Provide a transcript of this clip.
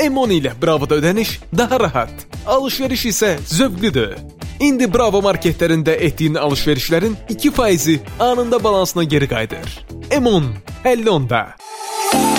M10 ilə Bravo'da ödəniş daha rahat, alışveriş isə zövqlüdür. İndi Bravo marketlərində etdiyin alışverişlərin 2%-i anında balansına geri qayıdır. M10, 50 onda.